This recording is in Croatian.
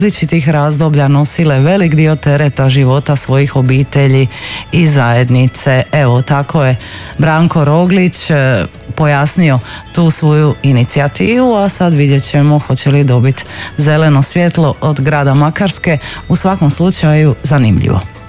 različitih razdoblja nosile velik dio tereta života svojih obitelji i zajednice. Evo, tako je Branko Roglić pojasnio tu svoju inicijativu, a sad vidjet ćemo hoće li dobiti zeleno svjetlo od grada Makarske. U svakom slučaju zanimljivo.